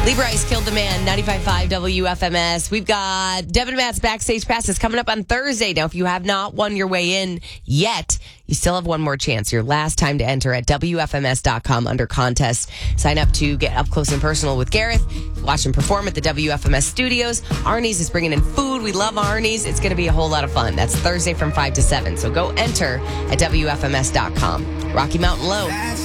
Lee Bryce killed the man, 95.5 WFMS. We've got Devin Matt's Backstage Passes coming up on Thursday. Now, if you have not won your way in yet, you still have one more chance. Your last time to enter at WFMS.com under contest. Sign up to get up close and personal with Gareth. Watch him perform at the WFMS studios. Arnie's is bringing in food. We love Arnie's. It's going to be a whole lot of fun. That's Thursday from 5 to 7. So go enter at WFMS.com. Rocky Mountain Low.